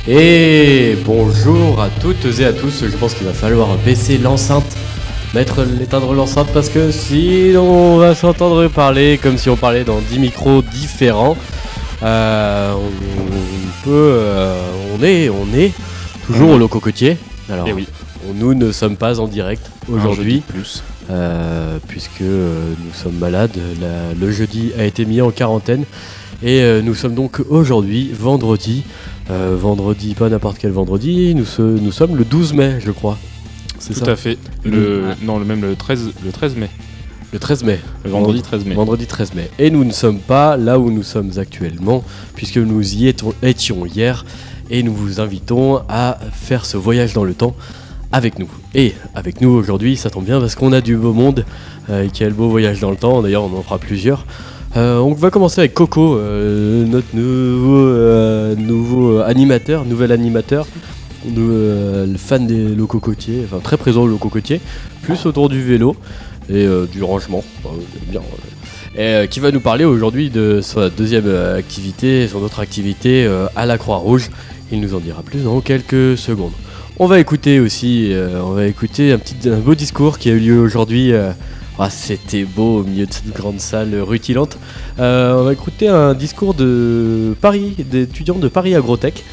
Et bonjour à toutes et à tous. Je pense qu'il va falloir baisser l'enceinte, éteindre l'enceinte parce que sinon on va s'entendre parler comme si on parlait dans 10 micros différents. On est toujours au Loco Cocotier. Alors, oui. Nous ne sommes pas en direct aujourd'hui, plus. puisque nous sommes malades. Le jeudi a été mis en quarantaine et nous sommes donc aujourd'hui vendredi. Vendredi, pas n'importe quel vendredi. Nous sommes le 12 mai, je crois. C'est Tout ça. à fait. Le 13 mai. Le 13 mai. Le vendredi 13 mai. Vendredi 13 mai. Et nous ne sommes pas là où nous sommes actuellement, puisque nous y étions hier. Et nous vous invitons à faire ce voyage dans le temps avec nous. Et avec nous aujourd'hui, ça tombe bien parce qu'on a du beau monde. Quel beau voyage dans le temps. D'ailleurs, on en fera plusieurs. On va commencer avec Coco, notre nouveau animateur, nouvel animateur. Le fan des Loco Cocotiers, enfin très présent au Loco Cocotier, plus autour du vélo et du rangement, bien. Et qui va nous parler aujourd'hui de sa deuxième activité, son autre activité à la Croix-Rouge. Il nous en dira plus dans quelques secondes. On va écouter aussi, un beau discours qui a eu lieu aujourd'hui. C'était beau au milieu de cette grande salle rutilante. On va écouter un discours d'étudiants de Paris Agrotech.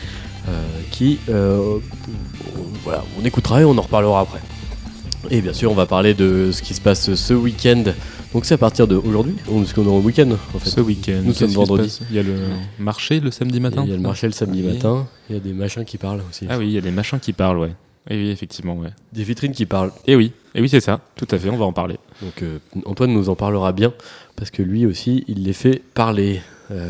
On écoutera et on en reparlera après. Et bien sûr, on va parler de ce qui se passe ce week-end. Donc c'est à partir d'aujourd'hui, parce qu'on est en week-end en fait. Ce week-end, nous sommes vendredi. Il y a le marché le samedi matin. Il y a le marché le samedi matin. Il y a des machins qui parlent aussi. Ah oui, il y a des machins qui parlent, ouais. Et oui, effectivement, ouais. Des vitrines qui parlent. Et oui, c'est ça, tout à fait, on va en parler. Donc Antoine nous en parlera bien, parce que lui aussi, il les fait parler.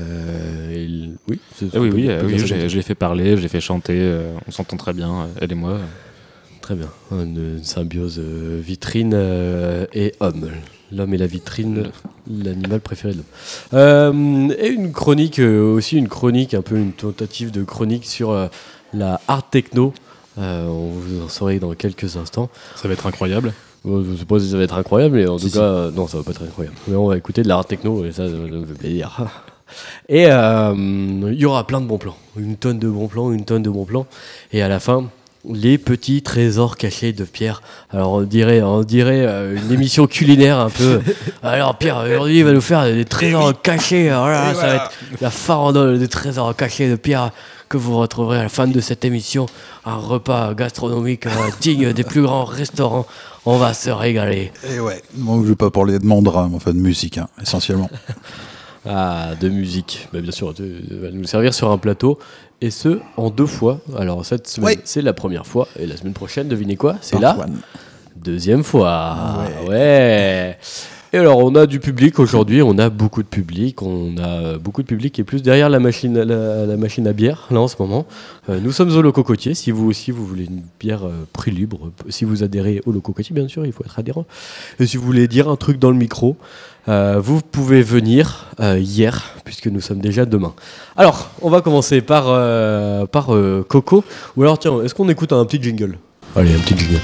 Je l'ai fait parler, je l'ai fait chanter, on s'entend très bien, elle et moi. Très bien, une symbiose vitrine et homme. L'homme et la vitrine, l'animal préféré de l'homme. Et une chronique, un peu une tentative de chronique sur la art techno. On vous en saura dans quelques instants. Ça va être incroyable. Je ne sais pas si ça va être incroyable, mais en tout cas, non, ça va pas être incroyable. Mais on va écouter de la art techno, et ça me fait plaisir. Et il y aura plein de bons plans, une tonne de bons plans. Et à la fin, les petits trésors cachés de Pierre. Alors on dirait une émission culinaire un peu. Alors Pierre, aujourd'hui il va nous faire des trésors cachés. Alors là, ça va être la farandole des trésors cachés de Pierre que vous retrouverez à la fin de cette émission. Un repas gastronomique digne des plus grands restaurants. On va se régaler. Et ouais, moi je vais pas parler de mon drame, enfin de musique, essentiellement. Ah, de musique. Bah, bien sûr, va nous servir sur un plateau. Et ce, en 2 fois. Alors, cette semaine, c'est la première fois. Et la semaine prochaine, devinez quoi ? C'est la deuxième fois. Ouais. Et alors, on a du public aujourd'hui. On a beaucoup de public. Qui est plus derrière la machine à bière, là, en ce moment. Nous sommes au Loco Cocotier. Si vous aussi, vous voulez une bière prix libre, si vous adhérez au Loco Cocotier, bien sûr, il faut être adhérent. Et si vous voulez dire un truc dans le micro, vous pouvez venir hier, puisque nous sommes déjà demain. Alors, on va commencer par Coco. Ou alors, tiens, est-ce qu'on écoute un petit jingle ? Allez, un petit jingle.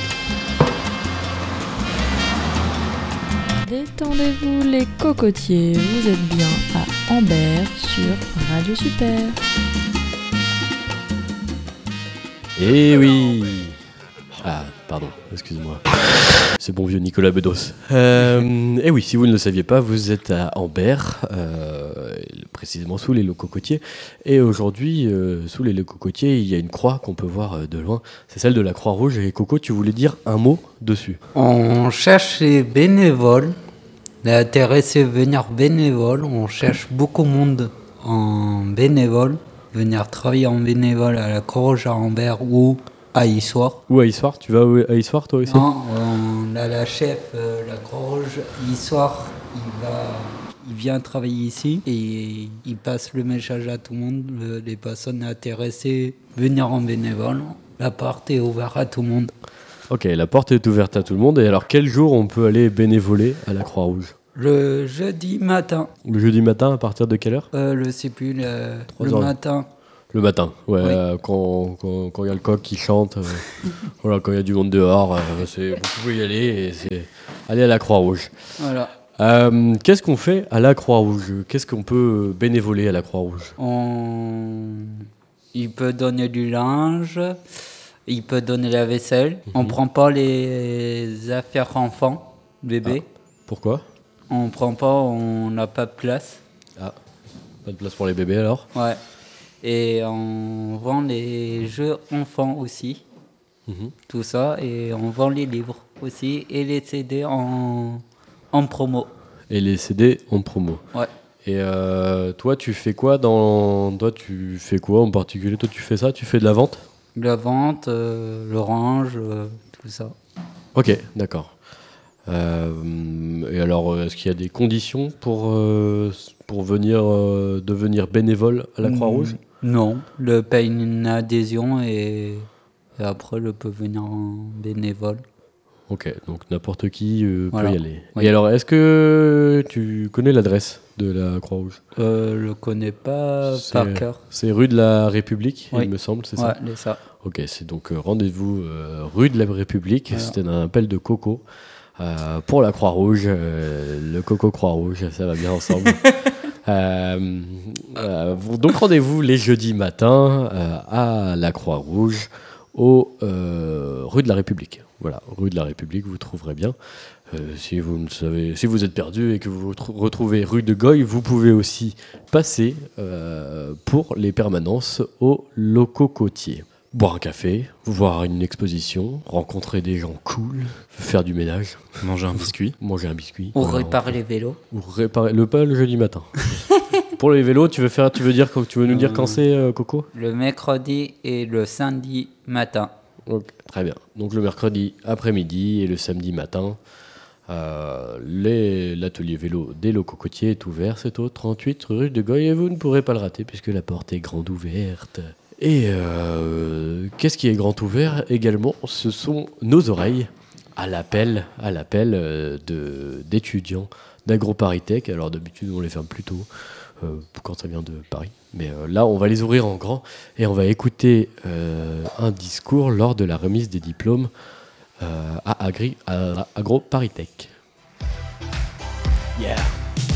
Détendez-vous les cocotiers, vous êtes bien à Ambert sur Radio Super. Eh oui. Ah, pardon, excusez-moi. Ce bon vieux Nicolas Bedos. Et oui, si vous ne le saviez pas, vous êtes à Ambert, précisément sous les Loco Cocotiers. Et aujourd'hui, sous les Loco Cocotiers, il y a une croix qu'on peut voir de loin. C'est celle de la Croix-Rouge. Et Coco, tu voulais dire un mot dessus ? On cherche les bénévoles, les intéressés venir bénévoles. On cherche beaucoup de monde en bénévole, venir travailler en bénévole à la Croix-Rouge à Ambert ou à Issoire. Où à Issoire ? Tu vas à Issoire, toi aussi ? Non, on a la chef, la Croix-Rouge, Issoire, il vient travailler ici et il passe le message à tout le monde, les personnes intéressées, venir en bénévole. La porte est ouverte à tout le monde. Ok, la porte est ouverte à tout le monde. Et alors, quel jour on peut aller bénévoler à la Croix-Rouge ? Le jeudi matin. Le jeudi matin, à partir de quelle heure ? Je sais plus, le matin. Le matin, ouais, oui. Quand il y a le coq qui chante, voilà, quand il y a du monde dehors, vous pouvez y aller, aller à la Croix-Rouge. Voilà. Qu'est-ce qu'on fait à la Croix-Rouge ? Qu'est-ce qu'on peut bénévoler à la Croix-Rouge ? Il peut donner du linge, il peut donner la vaisselle. On prend pas les affaires enfants, bébés. Pourquoi? On prend pas, on n'a pas de place. Ah, pas de place pour les bébés alors? Ouais. Et on vend les jeux enfants aussi. Tout ça. Et on vend les livres aussi. Et les CD en promo. Et les CD en promo. Ouais. Et toi, tu fais quoi en particulier? Toi, tu fais ça? Tu fais de la vente? La vente, l'orange, tout ça. Ok, d'accord. Et alors, est-ce qu'il y a des conditions pour devenir bénévole à la Croix-Rouge? Non. Le paye une adhésion et après, le peut venir en bénévole. Ok, donc n'importe qui Voilà. peut y aller. Oui. Et alors, est-ce que tu connais l'adresse de la Croix-Rouge? Je le connais pas par cœur. C'est rue de la République, Oui. il me semble, c'est Ouais, ça? c'est ça. Ok, c'est donc rendez-vous rue de la République. Voilà. C'était un appel de Coco pour la Croix-Rouge. Le Coco Croix-Rouge, ça va bien ensemble. Donc rendez-vous les jeudis matins à la Croix-Rouge, rue de la République. Voilà, rue de la République, vous trouverez bien. Si vous êtes perdu et que vous retrouvez rue de Goy, vous pouvez aussi passer pour les permanences aux locaux côtiers. Boire un café, voir une exposition, rencontrer des gens cool, faire du ménage, Manger un biscuit. manger un biscuit. Ou Voilà, réparer les vélos. ou réparer le jeudi matin. Pour les vélos, tu veux nous dire quand c'est, Coco? Le mercredi et le samedi matin. Ok, très bien. Donc le mercredi après-midi et le samedi matin, l'atelier vélo des locaux côtiers est ouvert. C'est au 38 rue de Goy et vous ne pourrez pas le rater puisque la porte est grande ouverte. Et qu'est-ce qui est grand ouvert également? Ce sont nos oreilles à l'appel d'étudiants d'AgroParisTech. Alors d'habitude on les ferme plus tôt quand ça vient de Paris. Mais là on va les ouvrir en grand et on va écouter un discours lors de la remise des diplômes à AgroParisTech. Yeah.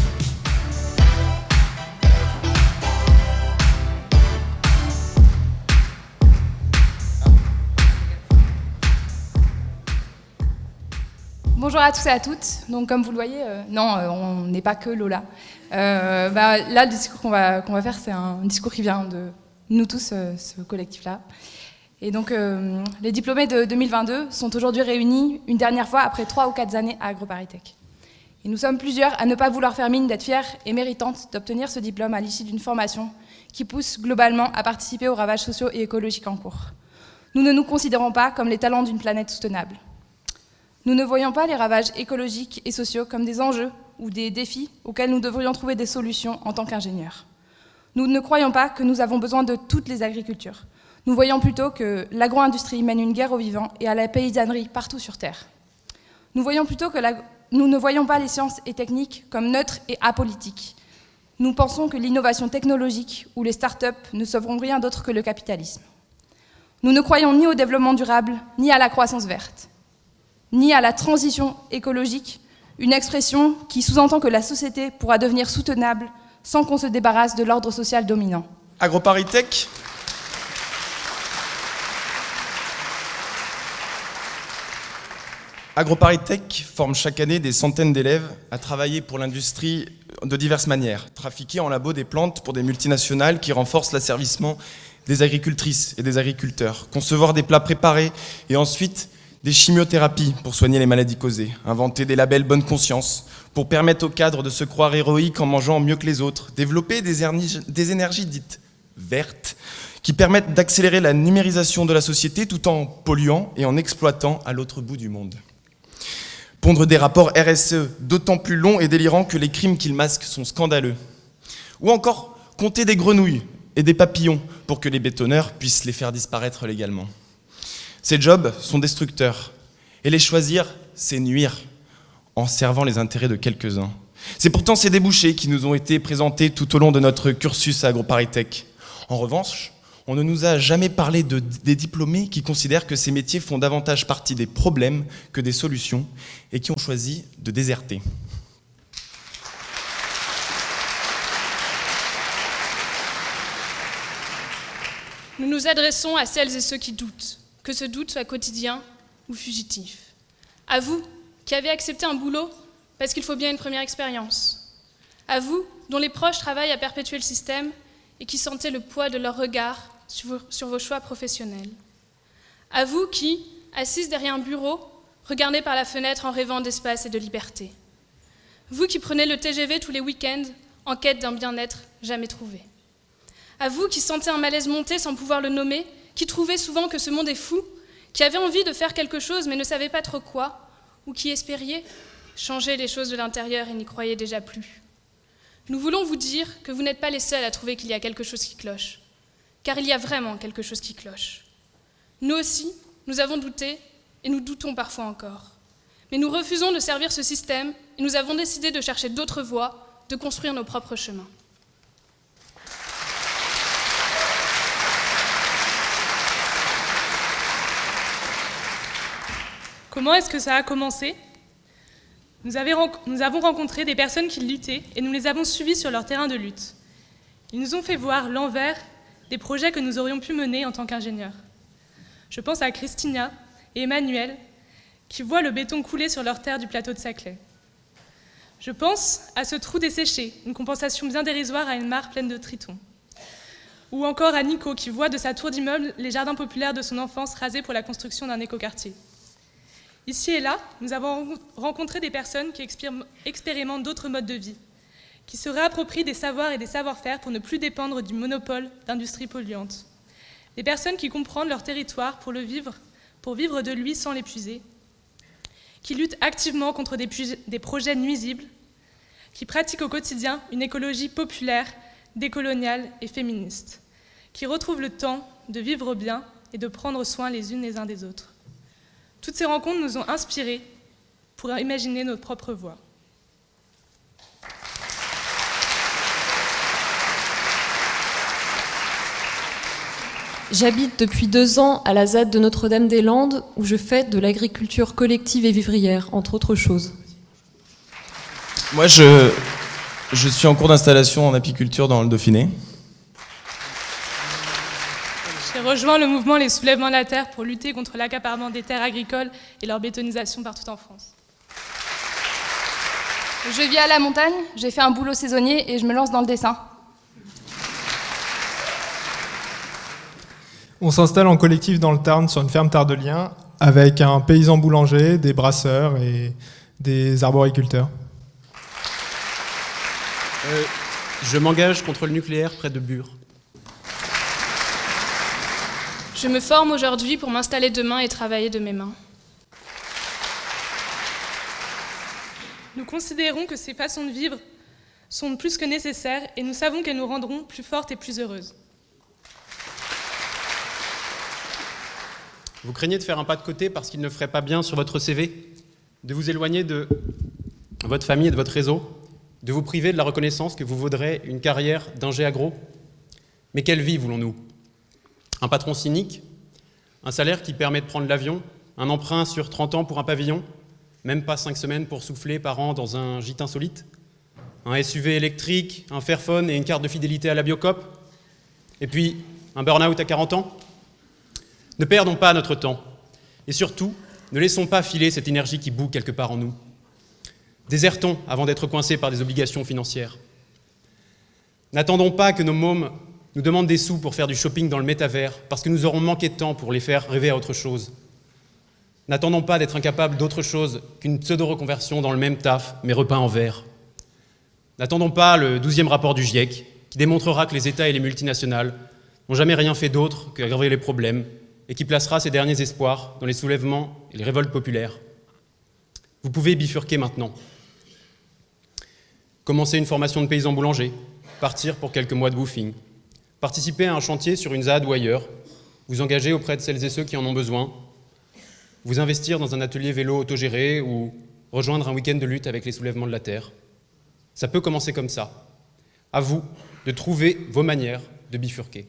Bonjour à tous et à toutes. Donc, comme vous le voyez, on n'est pas que Lola. Là, le discours qu'on va faire, c'est un discours qui vient de nous tous, ce collectif-là. Et donc, les diplômés de 2022 sont aujourd'hui réunis une dernière fois après 3 ou 4 années à AgroParisTech. Et nous sommes plusieurs à ne pas vouloir faire mine d'être fiers et méritantes d'obtenir ce diplôme à l'issue d'une formation qui pousse globalement à participer aux ravages sociaux et écologiques en cours. Nous ne nous considérons pas comme les talents d'une planète soutenable. Nous ne voyons pas les ravages écologiques et sociaux comme des enjeux ou des défis auxquels nous devrions trouver des solutions en tant qu'ingénieurs. Nous ne croyons pas que nous avons besoin de toutes les agricultures. Nous voyons plutôt que l'agro-industrie mène une guerre aux vivants et à la paysannerie partout sur Terre. Nous ne voyons pas les sciences et techniques comme neutres et apolitiques. Nous pensons que l'innovation technologique ou les start-up ne sauveront rien d'autre que le capitalisme. Nous ne croyons ni au développement durable, ni à la croissance verte, ni à la transition écologique, une expression qui sous-entend que la société pourra devenir soutenable sans qu'on se débarrasse de l'ordre social dominant. AgroParisTech forme chaque année des centaines d'élèves à travailler pour l'industrie de diverses manières. Trafiquer en labo des plantes pour des multinationales qui renforcent l'asservissement des agricultrices et des agriculteurs. Concevoir des plats préparés et ensuite des chimiothérapies pour soigner les maladies causées. Inventer des labels bonne conscience pour permettre aux cadres de se croire héroïques en mangeant mieux que les autres. Développer des énergies dites vertes qui permettent d'accélérer la numérisation de la société tout en polluant et en exploitant à l'autre bout du monde. Pondre des rapports RSE d'autant plus longs et délirants que les crimes qu'ils masquent sont scandaleux. Ou encore compter des grenouilles et des papillons pour que les bétonneurs puissent les faire disparaître légalement. Ces jobs sont destructeurs et les choisir, c'est nuire en servant les intérêts de quelques-uns. C'est pourtant ces débouchés qui nous ont été présentés tout au long de notre cursus à AgroParisTech. En revanche, on ne nous a jamais parlé des diplômés qui considèrent que ces métiers font davantage partie des problèmes que des solutions et qui ont choisi de déserter. Nous nous adressons à celles et ceux qui doutent, que ce doute soit quotidien ou fugitif. À vous qui avez accepté un boulot parce qu'il faut bien une première expérience. À vous dont les proches travaillent à perpétuer le système et qui sentez le poids de leur regard sur vos choix professionnels. À vous qui, assises derrière un bureau, regardez par la fenêtre en rêvant d'espace et de liberté. Vous qui prenez le TGV tous les week-ends en quête d'un bien-être jamais trouvé. À vous qui sentez un malaise monter sans pouvoir le nommer, qui trouvez souvent que ce monde est fou, qui avez envie de faire quelque chose mais ne savez pas trop quoi, ou qui espériez changer les choses de l'intérieur et n'y croyez déjà plus. Nous voulons vous dire que vous n'êtes pas les seuls à trouver qu'il y a quelque chose qui cloche, car il y a vraiment quelque chose qui cloche. Nous aussi, nous avons douté et nous doutons parfois encore. Mais nous refusons de servir ce système et nous avons décidé de chercher d'autres voies, de construire nos propres chemins. Comment est-ce que ça a commencé ? Nous avons rencontré des personnes qui luttaient et nous les avons suivis sur leur terrain de lutte. Ils nous ont fait voir l'envers des projets que nous aurions pu mener en tant qu'ingénieurs. Je pense à Christina et Emmanuel qui voient le béton couler sur leur terre du plateau de Saclay. Je pense à ce trou desséché, une compensation bien dérisoire à une mare pleine de tritons. Ou encore à Nico qui voit de sa tour d'immeuble les jardins populaires de son enfance rasés pour la construction d'un écoquartier. Ici et là, nous avons rencontré des personnes qui expérimentent d'autres modes de vie, qui se réapproprient des savoirs et des savoir-faire pour ne plus dépendre du monopole d'industries polluantes. Des personnes qui comprennent leur territoire pour vivre de lui sans l'épuiser, qui luttent activement contre des projets nuisibles, qui pratiquent au quotidien une écologie populaire, décoloniale et féministe, qui retrouvent le temps de vivre bien et de prendre soin les unes les uns des autres. Toutes ces rencontres nous ont inspirés pour imaginer notre propre voie. J'habite depuis 2 ans à la ZAD de Notre-Dame-des-Landes où je fais de l'agriculture collective et vivrière, entre autres choses. Moi, je suis en cours d'installation en apiculture dans le Dauphiné. J'ai rejoint le mouvement Les Soulèvements de la Terre pour lutter contre l'accaparement des terres agricoles et leur bétonisation partout en France. Je vis à la montagne, j'ai fait un boulot saisonnier et je me lance dans le dessin. On s'installe en collectif dans le Tarn sur une ferme tardelien avec un paysan boulanger, des brasseurs et des arboriculteurs. Je m'engage contre le nucléaire près de Bure. Je me forme aujourd'hui pour m'installer demain et travailler de mes mains. Nous considérons que ces façons de vivre sont plus que nécessaires et nous savons qu'elles nous rendront plus fortes et plus heureuses. Vous craignez de faire un pas de côté parce qu'il ne ferait pas bien sur votre CV, de vous éloigner de votre famille et de votre réseau, de vous priver de la reconnaissance que vous vaudrez une carrière d'ingé agro. Mais quelle vie voulons-nous ? Un patron cynique, un salaire qui permet de prendre l'avion, un emprunt sur 30 ans pour un pavillon, même pas 5 semaines pour souffler par an dans un gîte insolite, un SUV électrique, un Fairphone et une carte de fidélité à la Biocoop, et puis un burn-out à 40 ans. Ne perdons pas notre temps, et surtout, ne laissons pas filer cette énergie qui bout quelque part en nous. Désertons avant d'être coincés par des obligations financières. N'attendons pas que nos mômes nous demandent des sous pour faire du shopping dans le métavers, parce que nous aurons manqué de temps pour les faire rêver à autre chose. N'attendons pas d'être incapables d'autre chose qu'une pseudo-reconversion dans le même taf, mais repeint en vert. N'attendons pas le 12e rapport du GIEC, qui démontrera que les États et les multinationales n'ont jamais rien fait d'autre qu'aggraver les problèmes, et qui placera ses derniers espoirs dans les soulèvements et les révoltes populaires. Vous pouvez bifurquer maintenant. Commencer une formation de paysan boulanger, partir pour quelques mois de woofing, participer à un chantier sur une ZAD ou ailleurs, vous engager auprès de celles et ceux qui en ont besoin, vous investir dans un atelier vélo autogéré ou rejoindre un week-end de lutte avec les soulèvements de la Terre. Ça peut commencer comme ça. À vous de trouver vos manières de bifurquer.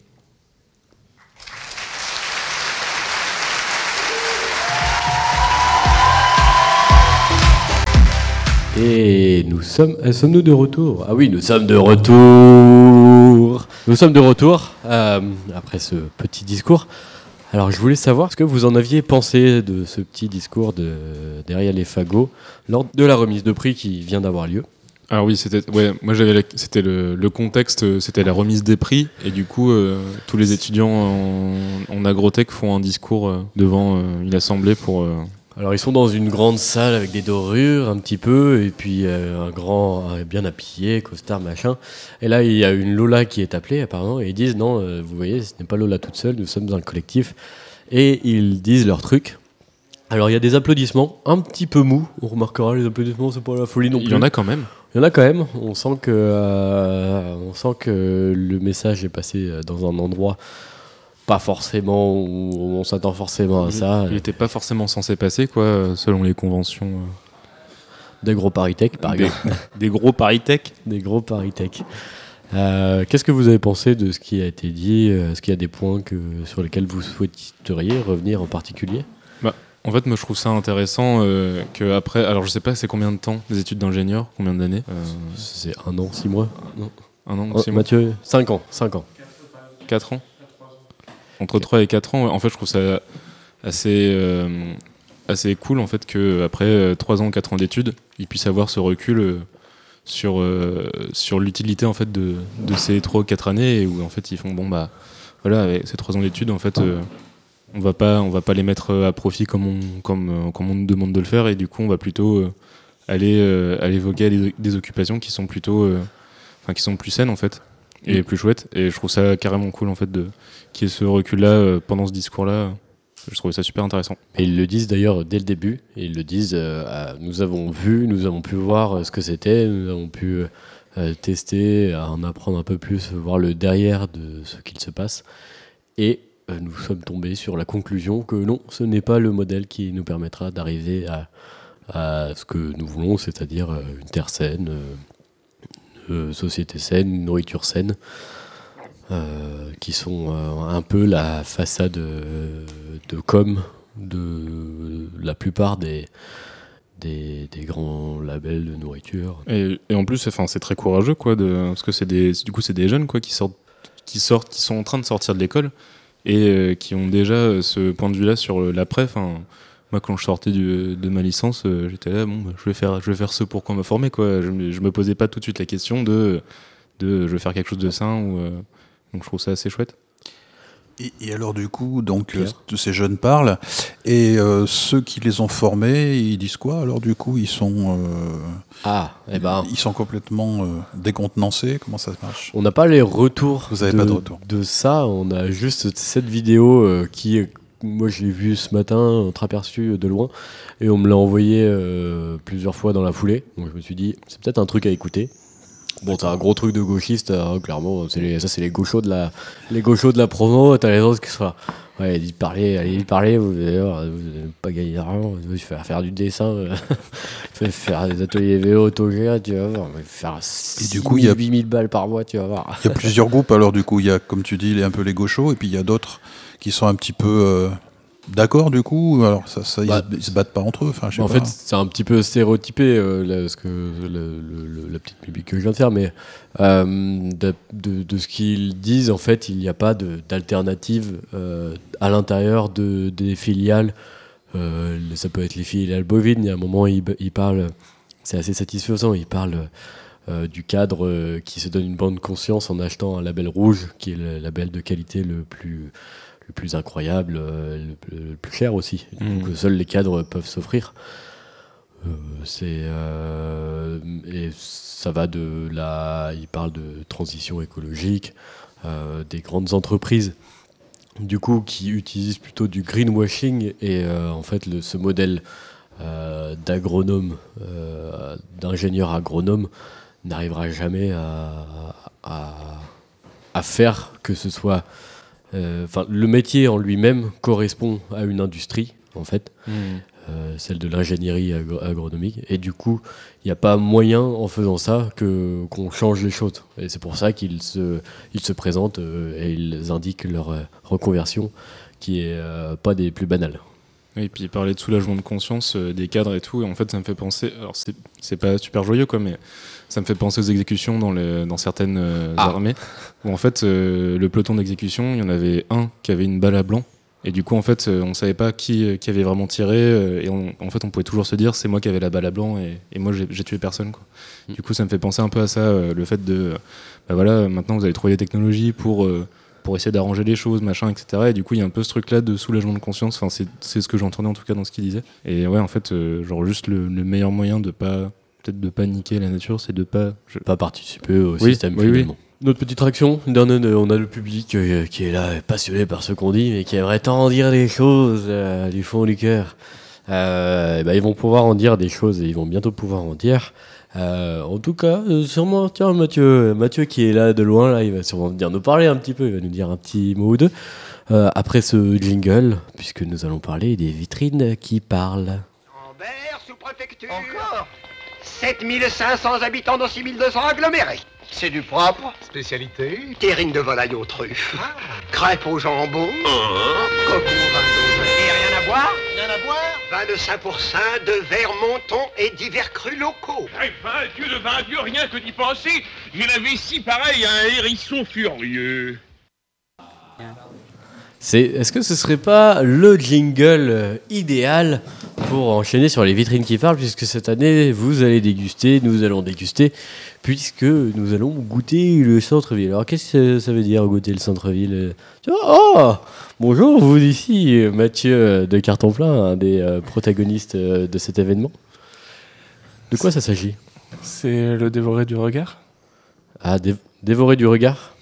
Et sommes-nous de retour ? Ah oui, nous sommes de retour. Nous sommes de retour après ce petit discours. Alors je voulais savoir ce que vous en aviez pensé de ce petit discours de derrière les fagots lors de la remise de prix qui vient d'avoir lieu. Alors oui, c'était c'était le contexte, c'était la remise des prix et du coup tous les étudiants en agrotech font un discours devant une assemblée pour. Alors ils sont dans une grande salle avec des dorures un petit peu et puis un grand bien habillé, costard machin. Et là il y a une Lola qui est appelée apparemment et ils disent non, vous voyez, ce n'est pas Lola toute seule, nous sommes dans le collectif. Et ils disent leur truc. Alors il y a des applaudissements un petit peu mous. On remarquera les applaudissements, c'est pas la folie non plus. Il y en a quand même. Il y en a quand même. On sent que le message est passé dans un endroit pas forcément où on s'attend forcément à ça. Il n'était pas forcément censé passer, quoi, selon les conventions. Des gros paris-tech, par exemple. Des gros paris-tech. Des gros paris-tech. Qu'est-ce que vous avez pensé de ce qui a été dit ? Est-ce qu'il y a des points sur lesquels vous souhaiteriez revenir en particulier ? En fait, moi, je trouve ça intéressant que après, alors je sais pas, c'est combien de temps les études d'ingénieur, combien d'années C'est 1 an, 6 mois. Non. 1 an, 6 mois. Mathieu, 5 ans. 4 ans. Entre 3 et 4 ans. En fait, je trouve ça assez cool en fait que après 3 ans, 4 ans d'études, ils puissent avoir ce recul sur l'utilité en fait de ces 3 ou 4 années et où en fait ils font voilà, avec ces 3 ans d'études en fait. On va pas les mettre à profit comme on nous demande de le faire et du coup on va plutôt aller évoquer des occupations qui sont plutôt qui sont plus saines en fait et plus chouettes et je trouve ça carrément cool en fait qu'il y ait ce recul là pendant ce discours là. Je trouvais ça super intéressant. Et ils le disent d'ailleurs dès le début, et ils le disent nous avons pu voir ce que c'était, nous avons pu tester, en apprendre un peu plus, voir le derrière de ce qu'il se passe et nous sommes tombés sur la conclusion que non, ce n'est pas le modèle qui nous permettra d'arriver à ce que nous voulons, c'est-à-dire une terre saine, une société saine, une nourriture saine, qui sont un peu la façade de com de la plupart des grands labels de nourriture. Et en plus, c'est très courageux, quoi, parce que c'est des jeunes quoi, qui sont en train de sortir de l'école. Et qui ont déjà ce point de vue-là sur l'après. Moi, quand je sortais de ma licence, j'étais là, je vais faire ce pour quoi me former, quoi. Je me posais pas tout de suite la question de je vais faire quelque chose de sain. Donc je trouve ça assez chouette. Et alors du coup, ces jeunes parlent, et ceux qui les ont formés, ils disent quoi ? Alors du coup, ils sont ils sont complètement décontenancés. Comment ça marche ? On n'a pas les retours. Vous n'avez pas de retour de ça. On a juste cette vidéo qui, moi, je l'ai vue ce matin, entreaperçue de loin, et on me l'a envoyé plusieurs fois dans la foulée. Donc je me suis dit, c'est peut-être un truc à écouter. Bon, t'as un gros truc de gauchiste, clairement. C'est les gauchos de la promo. T'as les autres qui sont ouais, allez parler, vous n'allez pas gagner d'argent, vous faire du dessin, faire des ateliers vélo, autogère, tu vas voir. Faire 8000 balles par mois, tu vas voir. Il y a plusieurs groupes, alors du coup, il y a, comme tu dis, un peu les gauchos, et puis il y a d'autres qui sont un petit peu d'accord, du coup. Alors, ils se battent pas entre eux. Enfin, je sais en pas. fait, c'est un petit peu stéréotypé, la petite publique que je viens de faire, mais de ce qu'ils disent, en fait, il n'y a pas d'alternative à l'intérieur des filiales. Ça peut être les filiales bovines. Il y a un moment, ils parlent, c'est assez satisfaisant, ils parlent du cadre qui se donne une bonne conscience en achetant un label rouge, qui est le label de qualité le plus incroyable, le plus cher aussi, que seuls les cadres peuvent s'offrir. Et ça va il parle de transition écologique, des grandes entreprises du coup qui utilisent plutôt du greenwashing et en fait ce modèle d'agronome, d'ingénieur agronome n'arrivera jamais à faire que ce soit le métier en lui-même correspond à une industrie en fait, celle de l'ingénierie agronomique, et du coup il n'y a pas moyen en faisant ça qu'on change les choses, et c'est pour ça qu'ils se présentent et ils indiquent leur reconversion qui est pas des plus banales. Oui, et puis parler de soulagement de conscience des cadres et tout, et en fait ça me fait penser, alors c'est pas super joyeux quoi, mais ça me fait penser aux exécutions dans certaines armées, où en fait le peloton d'exécution, il y en avait un qui avait une balle à blanc, et du coup en fait on savait pas qui avait vraiment tiré, et en fait on pouvait toujours se dire c'est moi qui avais la balle à blanc, et moi j'ai tué personne quoi. Du coup ça me fait penser un peu à ça, le fait de, bah voilà, maintenant vous avez trouvé des technologies pour essayer d'arranger les choses, machin, etc. Et du coup, il y a un peu ce truc-là de soulagement de conscience. Enfin, c'est ce que j'entendais en tout cas dans ce qu'il disait. Et ouais, en fait, genre juste le meilleur moyen de pas niquer la nature, c'est de pas participer au système finalement. Notre petite action, on a le public qui est là, passionné par ce qu'on dit, mais qui aimerait tant dire des choses du fond du cœur. Ils vont pouvoir en dire des choses et ils vont bientôt pouvoir en dire. En tout cas, sûrement, tiens, Mathieu qui est là de loin, là, il va sûrement venir nous parler un petit peu, il va nous dire un petit mot ou deux. Après ce jingle, puisque nous allons parler des vitrines qui parlent. Ambert, sous-préfecture. Encore 7500 habitants dans 6200 agglomérés. C'est du propre. Spécialité. Terrine de volaille aux truffes. Crêpes au jambon. Coco au vin d'eau. Et rien à boire? Rien à boire? Vin de 5%, de verre Monton et divers crus locaux. Dieu de vin, Dieu, rien que d'y penser. J'ai la vessie pareil à un hérisson furieux. Est-ce que ce serait pas le jingle idéal pour enchaîner sur les vitrines qui parlent, puisque cette année vous allez déguster, nous allons déguster, puisque nous allons goûter le centre-ville. Alors qu'est-ce que ça veut dire goûter le centre-ville? Oh, bonjour, vous ici, Mathieu de Carton Plein, un des protagonistes de cet événement. De quoi ça s'agit? C'est le dévoré du regard. Ah, dévorer du regard.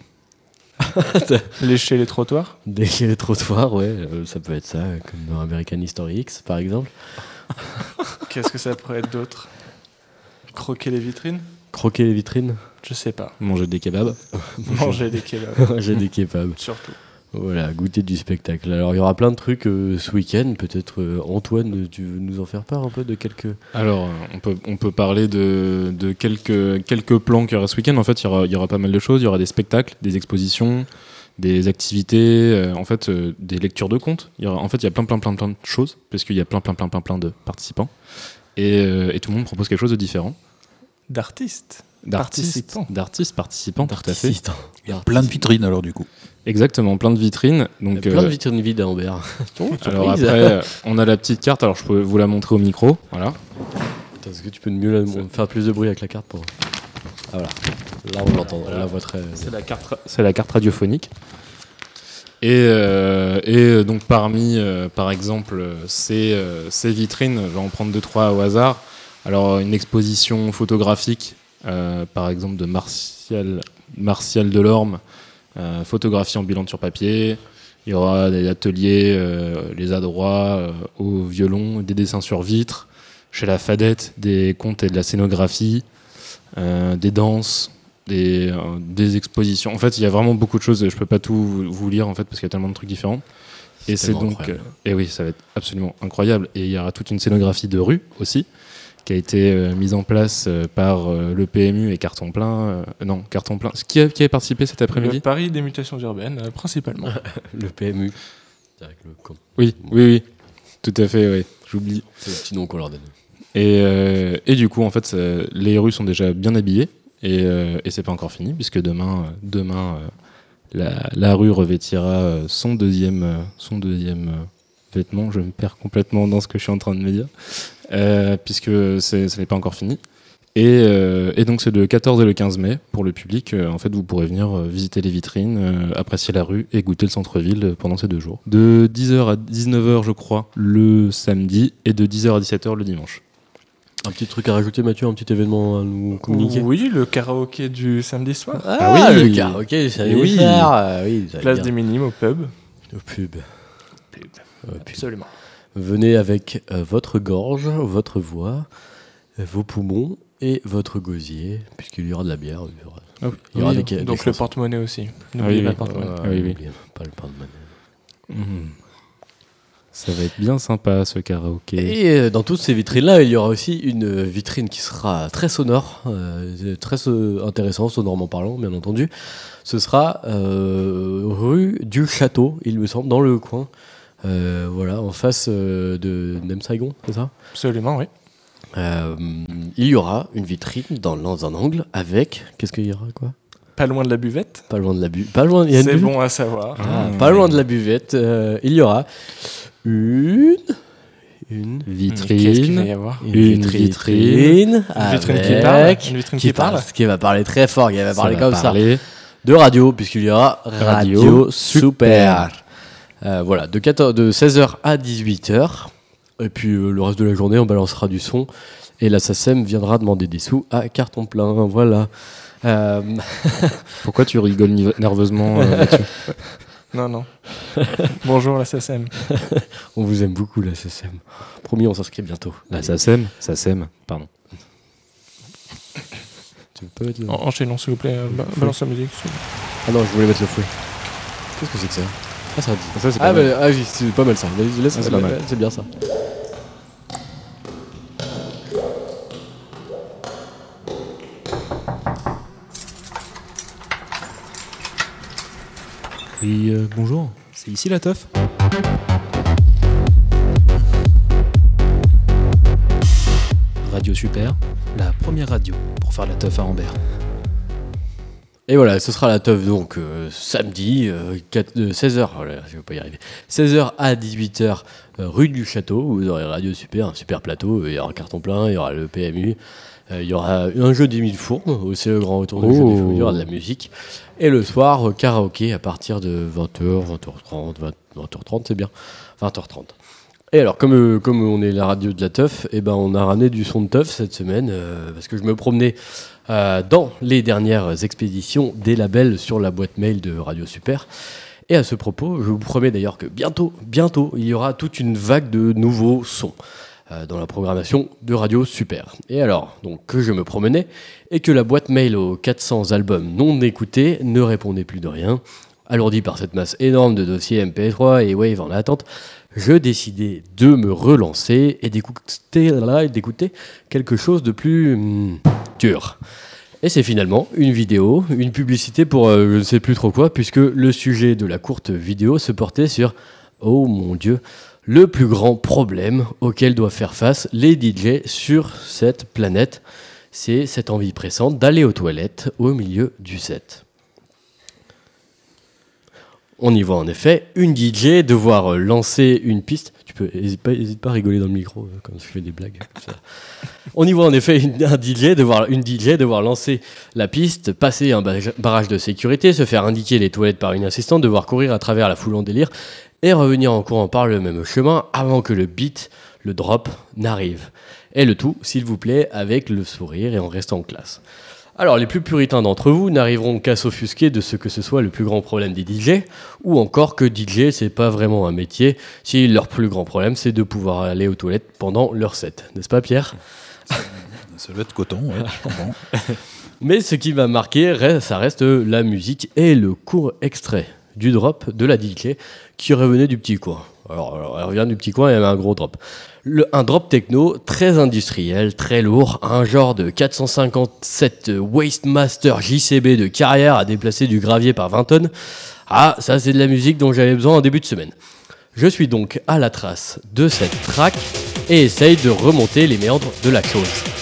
Lécher les trottoirs. Lécher les trottoirs, ouais, ça peut être ça, comme dans American History X, par exemple. Qu'est-ce que ça pourrait être d'autre? Croquer les vitrines. Croquer les vitrines. Je sais pas. Manger des kebabs. Manger des kebabs. Manger des kebabs. Surtout. Voilà, goûter du spectacle. Alors il y aura plein de trucs ce week-end. Peut-être Antoine, tu veux nous en faire part un peu de quelques... Alors on peut parler de quelques plans qu'il y aura ce week-end. En fait, il y aura pas mal de choses. Il y aura des spectacles, des expositions, des activités, des lectures de contes. Il y a plein de choses parce qu'il y a plein de participants et tout le monde propose quelque chose de différent. D'artistes participants, tout à fait. Il y a plein de vitrines alors du coup. Exactement, plein de vitrines. Donc, il y a plein de vitrines vides à Ambert. Alors après, on a la petite carte, alors je peux vous la montrer au micro. Voilà. Attends, est-ce que tu peux mieux faire plus de bruit avec la carte pour... Ah voilà, là on l'entend, on la voit très... C'est la carte radiophonique. Et donc parmi, par exemple, ces vitrines, je vais en prendre 2-3 au hasard. Alors une exposition photographique, par exemple de Martial Delorme, photographie ambulante sur papier. Il y aura des ateliers, les adroits au violon, des dessins sur vitre. Chez la Fadette, des contes et de la scénographie, des danses, des expositions. En fait, il y a vraiment beaucoup de choses. Je peux pas tout vous lire en fait parce qu'il y a tellement de trucs différents. Et c'est donc, et oui, ça va être absolument incroyable. Et il y aura toute une scénographie de rue aussi, qui a été mise en place par le PMU et Carton Plein. Carton Plein. Qui a participé cet après-midi? Le Paris des mutations urbaines, principalement. Le PMU. Oui. Tout à fait, oui. J'oublie. C'est le petit nom qu'on leur donne. Et du coup, en fait, les rues sont déjà bien habillées. Et c'est pas encore fini, puisque demain la rue revêtira son deuxième vêtement. Je me perds complètement dans ce que je suis en train de me dire. Puisque ce n'est pas encore fini. Et donc c'est le 14 et le 15 mai pour le public. En fait, vous pourrez venir visiter les vitrines, apprécier la rue et goûter le centre-ville pendant ces 2 jours. De 10h à 19h, je crois, le samedi, et de 10h à 17h le dimanche. Un petit truc à rajouter, Mathieu, un petit événement à nous communiquer? Oui, le karaoké du samedi soir. Ah oui, le karaoké du samedi soir. Oui, Place des Minimes au pub. Au pub. Absolument. Venez avec votre gorge, votre voix, vos poumons et votre gosier, puisqu'il y aura de la bière. Il y aura donc le porte-monnaie aussi. N'oubliez pas le porte-monnaie. Oui. Pas le porte-monnaie. Ça va être bien sympa ce karaoké. Et dans toutes ces vitrines-là, il y aura aussi une vitrine qui sera très sonore, très intéressante, sonorement parlant, bien entendu. Ce sera rue du Château, il me semble, dans le coin. Voilà, en face de Nem Saigon, c'est ça ? Absolument, oui. Il y aura une vitrine dans un angle avec... Qu'est-ce qu'il y aura, quoi ? Pas loin de la buvette. Pas loin de la buvette. Pas loin. Il y a une C'est buvette. bon à savoir. Pas loin de la buvette. Il y aura une vitrine. Qu'est-ce qu'il va y avoir ? Une vitrine qui parle. Une vitrine qui parle. Qui va parler très fort. Qui va parler comme ça. De radio, puisqu'il y aura Radio Super. Voilà, de 16h à 18h. Et puis le reste de la journée, on balancera du son. Et la SACEM viendra demander des sous à carton plein. Voilà. Pourquoi tu rigoles nerveusement là-dessus ? Non. Bonjour la SACEM. On vous aime beaucoup la SACEM. Promis, on s'inscrit bientôt. La SACEM, pardon. Tu peux mettre le... Enchaînons s'il vous plaît, balance la musique. Ah non, je voulais mettre le fouet. Qu'est-ce que c'est que ça ? Ah, ça dit. Ça, c'est pas mal. Oui, c'est pas mal ça. Laisse, c'est pas mal. C'est bien ça. Oui, bonjour, c'est ici la teuf ? Radio Super, la première radio pour faire la teuf à Ambert. Et voilà, ce sera la teuf donc samedi, 16h, je vais pas y arriver, 16h à 18h, rue du Château, où vous aurez Radio Super, un super plateau, il y aura carton plein, il y aura le PMU, il y aura un jeu des 1000 fours, aussi le grand retour du jeu des fours, il y aura de la musique. Et le soir, karaoké à partir de 20h, 20h30, 20h30 c'est bien, 20h30. Et alors, comme on est la radio de la teuf, on a ramené du son de teuf cette semaine, parce que je me promenais dans les dernières expéditions des labels sur la boîte mail de Radio Super. Et à ce propos, je vous promets d'ailleurs que bientôt, il y aura toute une vague de nouveaux sons dans la programmation de Radio Super. Et alors, donc, que je me promenais et que la boîte mail aux 400 albums non écoutés ne répondait plus de rien, alourdi par cette masse énorme de dossiers MP3 et Wave en attente, je décidai de me relancer et d'écouter quelque chose de plus dur. Et c'est finalement une vidéo, une publicité pour je ne sais plus trop quoi, puisque le sujet de la courte vidéo se portait sur, oh mon Dieu, le plus grand problème auquel doivent faire face les DJ sur cette planète. C'est cette envie pressante d'aller aux toilettes au milieu du set. On y voit en effet une DJ devoir lancer une piste. Hésite pas à rigoler dans le micro quand je fais des blagues. On y voit en effet une DJ devoir lancer la piste, passer un barrage de sécurité, se faire indiquer les toilettes par une assistante, devoir courir à travers la foule en délire et revenir en courant par le même chemin avant que le beat, le drop, n'arrive. Et le tout, s'il vous plaît, avec le sourire et en restant en classe. Alors, les plus puritains d'entre vous n'arriveront qu'à s'offusquer de ce que ce soit le plus grand problème des DJ, ou encore que DJ, c'est pas vraiment un métier, si leur plus grand problème, c'est de pouvoir aller aux toilettes pendant leur set. N'est-ce pas, Pierre ? Ça doit être coton, ouais, je comprends. Mais ce qui va marquer, ça reste la musique et le court extrait du drop de la DJ qui revenait du petit coin. Alors, elle revient du petit coin et elle a un gros drop. Un drop techno très industriel, très lourd, un genre de 457 Wastemaster JCB de carrière à déplacer du gravier par 20 tonnes. Ah, ça c'est de la musique dont j'avais besoin en début de semaine. Je suis donc à la trace de cette track et essaye de remonter les méandres de la chose.